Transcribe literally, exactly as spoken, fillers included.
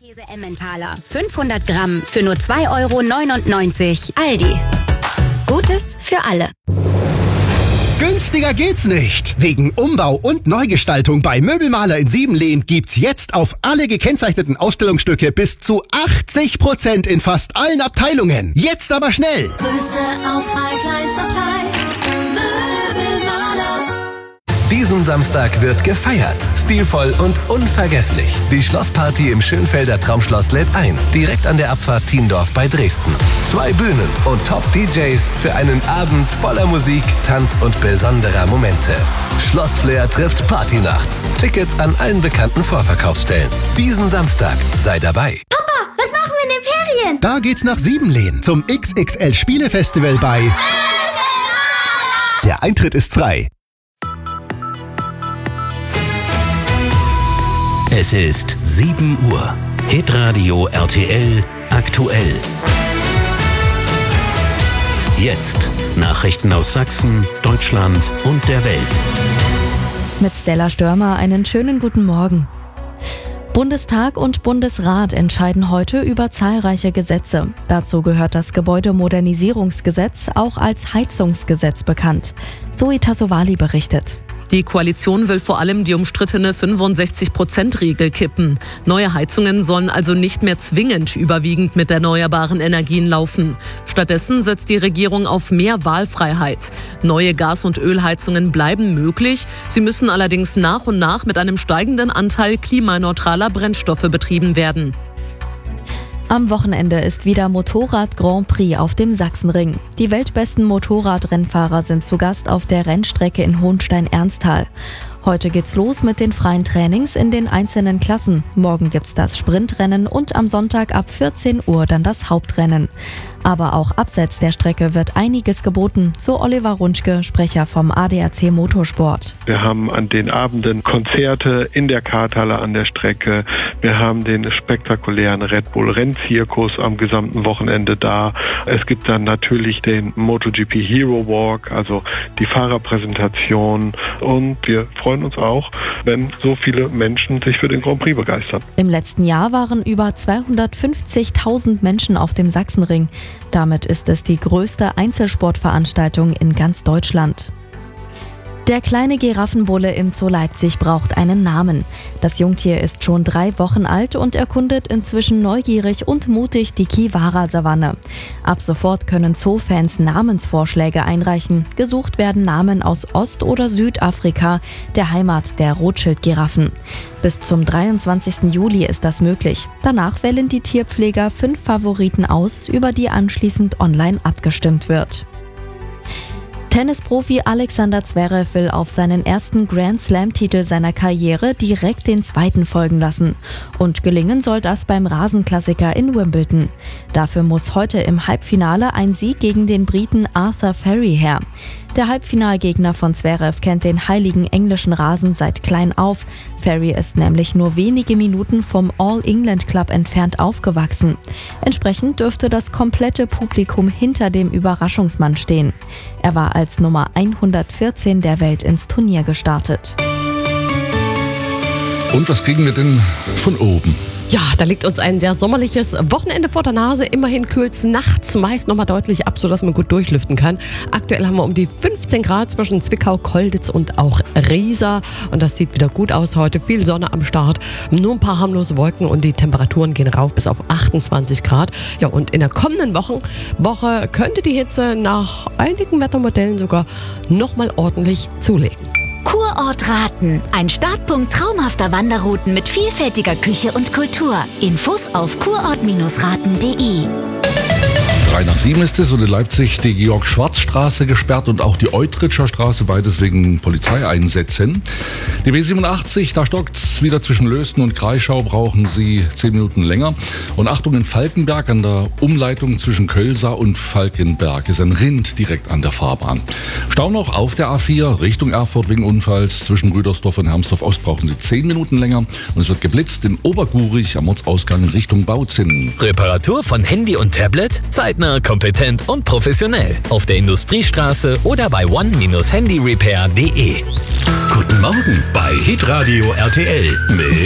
Käse Emmentaler, fünfhundert Gramm für nur zwei Euro neunundneunzig. Aldi. Gutes für alle. Günstiger geht's nicht. Wegen Umbau und Neugestaltung bei Möbelmaler in Siebenlehn gibt's jetzt auf alle gekennzeichneten Ausstellungsstücke bis zu achtzig Prozent in fast allen Abteilungen. Jetzt aber schnell. Größte Auswahl, kleinster Preis. Möbelmaler. Diesen Samstag wird gefeiert. Stilvoll und unvergesslich. Die Schlossparty im Schönfelder Traumschloss lädt ein. Direkt an der Abfahrt Thiendorf bei Dresden. Zwei Bühnen und Top-D Js für einen Abend voller Musik, Tanz und besonderer Momente. Schlossflair trifft Partynacht. Tickets an allen bekannten Vorverkaufsstellen. Diesen Samstag sei dabei. Papa, was machen wir in den Ferien? Da geht's nach Siebenlehn zum X X L Spielefestival bei... Der Eintritt ist frei. Es ist sieben Uhr. Hitradio R T L aktuell. Jetzt Nachrichten aus Sachsen, Deutschland und der Welt. Mit Stella Störmer einen schönen guten Morgen. Bundestag und Bundesrat entscheiden heute über zahlreiche Gesetze. Dazu gehört das Gebäudemodernisierungsgesetz, auch als Heizungsgesetz bekannt. Zoe Tassovali berichtet. Die Koalition will vor allem die umstrittene fünfundsechzig Prozent Regel kippen. Neue Heizungen sollen also nicht mehr zwingend überwiegend mit erneuerbaren Energien laufen. Stattdessen setzt die Regierung auf mehr Wahlfreiheit. Neue Gas- und Ölheizungen bleiben möglich. Sie müssen allerdings nach und nach mit einem steigenden Anteil klimaneutraler Brennstoffe betrieben werden. Am Wochenende ist wieder Motorrad Grand Prix auf dem Sachsenring. Die weltbesten Motorradrennfahrer sind zu Gast auf der Rennstrecke in Hohenstein-Ernsthal. Heute geht's los mit den freien Trainings in den einzelnen Klassen. Morgen gibt's das Sprintrennen und am Sonntag ab vierzehn Uhr dann das Hauptrennen. Aber auch abseits der Strecke wird einiges geboten, so Oliver Runschke, Sprecher vom A D A C Motorsport. Wir haben an den Abenden Konzerte in der Karthalle an der Strecke. Wir haben den spektakulären Red Bull Rennzirkus am gesamten Wochenende da. Es gibt dann natürlich den MotoGP Hero Walk, also die Fahrerpräsentation. Und wir freuen uns auch, wenn so viele Menschen sich für den Grand Prix begeistern. Im letzten Jahr waren über zweihundertfünfzigtausend Menschen auf dem Sachsenring. Damit ist es die größte Einzelsportveranstaltung in ganz Deutschland. Der kleine Giraffenbulle im Zoo Leipzig braucht einen Namen. Das Jungtier ist schon drei Wochen alt und erkundet inzwischen neugierig und mutig die Kiwara-Savanne. Ab sofort können Zoofans Namensvorschläge einreichen. Gesucht werden Namen aus Ost- oder Südafrika, der Heimat der Rothschild-Giraffen. Bis zum dreiundzwanzigsten Juli ist das möglich. Danach wählen die Tierpfleger fünf Favoriten aus, über die anschließend online abgestimmt wird. Tennisprofi Alexander Zverev will auf seinen ersten Grand-Slam-Titel seiner Karriere direkt den zweiten folgen lassen. Und gelingen soll das beim Rasenklassiker in Wimbledon. Dafür muss heute im Halbfinale ein Sieg gegen den Briten Arthur Ferry her. Der Halbfinalgegner von Zverev kennt den heiligen englischen Rasen seit klein auf. Ferry ist nämlich nur wenige Minuten vom All-England Club entfernt aufgewachsen. Entsprechend dürfte das komplette Publikum hinter dem Überraschungsmann stehen. Er war als Nummer hundertvierzehn der Welt ins Turnier gestartet. Und was kriegen wir denn von oben? Ja, da liegt uns ein sehr sommerliches Wochenende vor der Nase. Immerhin kühlt's nachts meist nochmal deutlich ab, sodass man gut durchlüften kann. Aktuell haben wir um die fünfzehn Grad zwischen Zwickau, Kolditz und auch Riesa. Und das sieht wieder gut aus heute. Viel Sonne am Start. Nur ein paar harmlose Wolken und die Temperaturen gehen rauf bis auf achtundzwanzig Grad. Ja, und in der kommenden Woche, Woche könnte die Hitze nach einigen Wettermodellen sogar nochmal ordentlich zulegen. Kurort Raten. Ein Startpunkt traumhafter Wanderrouten mit vielfältiger Küche und Kultur. Infos auf kurort Raten punkt de. Drei nach sieben ist es und in Leipzig die Georg-Schwarz-Straße gesperrt und auch die Eutritscher Straße, beides wegen Polizeieinsätzen. Die B siebenundachtzig, da stockt's wieder zwischen Lösten und Kreischau, brauchen Sie zehn Minuten länger. Und Achtung, in Falkenberg an der Umleitung zwischen Kölsa und Falkenberg ist ein Rind direkt an der Fahrbahn. Stau noch auf der A vier Richtung Erfurt wegen Unfalls. Zwischen Rüdersdorf und Hermsdorf-Ost brauchen Sie zehn Minuten länger. Und es wird geblitzt in Obergurich am Ortsausgang Richtung Bautzinn. Reparatur von Handy und Tablet? Zeitnah, kompetent und professionell. Auf der Industriestraße oder bei one Handy Repair punkt de. Guten Morgen bei Hitradio R T L mit